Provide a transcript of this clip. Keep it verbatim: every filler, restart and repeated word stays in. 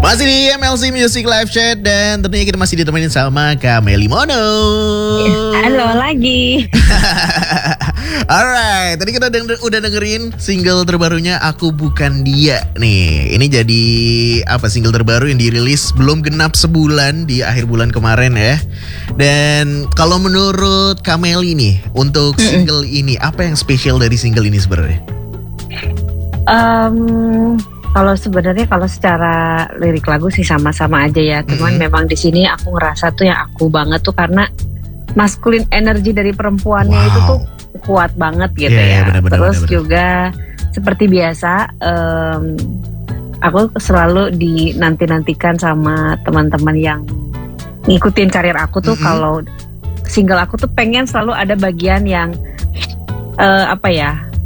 Masih di M L C Music Live Chat dan tentunya kita masih ditemenin sama Kak Meli Mono. Halo lagi. Alright, tadi kita denger, udah dengerin single terbarunya Aku Bukan Dia nih. Ini jadi apa single terbaru yang dirilis belum genap sebulan di akhir bulan kemarin ya. Dan kalau menurut Kak Meli nih untuk single Mm-mm. ini apa yang spesial dari single ini sebenarnya? Um, kalau sebenarnya kalau secara lirik lagu sih sama-sama aja ya. Cuman mm-hmm. memang di sini aku ngerasa tuh yang aku banget tuh karena maskulin energi dari perempuannya wow. itu tuh kuat banget gitu yeah, ya. Bener-bener, Terus bener-bener. juga seperti biasa, um, aku selalu dinanti-nantikan sama teman-teman yang ngikutin karir aku tuh mm-hmm. kalau single aku tuh pengen selalu ada bagian yang uh, apa ya?